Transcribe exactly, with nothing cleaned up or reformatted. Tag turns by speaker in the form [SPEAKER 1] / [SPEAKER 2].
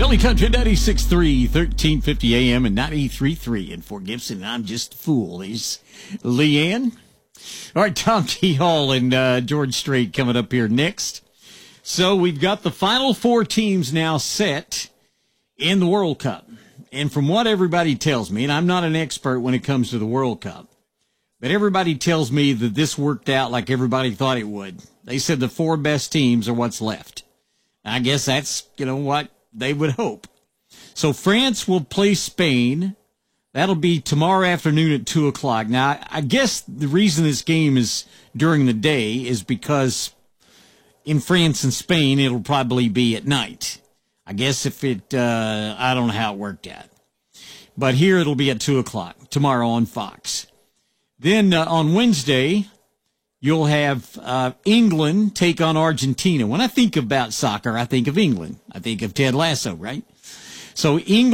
[SPEAKER 1] Early Country ninety-six point three, thirteen fifty A M and ninety-three point three in Fort Gibson. I'm just a fool. There's Leanne. All right, Tom T. Hall and uh, George Strait coming up here next. So we've got the final four teams now set in the World Cup. And from what everybody tells me, and I'm not an expert when it comes to the World Cup, but everybody tells me that this worked out like everybody thought it would. They said the four best teams are what's left. I guess that's, you know, what they would hope. So France will play Spain. That'll be tomorrow afternoon at two o'clock. Now, I guess the reason this game is during the day is because in France and Spain, it'll probably be at night. I guess if it, uh, I don't know how it worked out. But here it'll be at two o'clock tomorrow on Fox. Then uh, on Wednesday, you'll have uh, England take on Argentina. When I think about soccer, I think of England. I think of Ted Lasso, right? So England.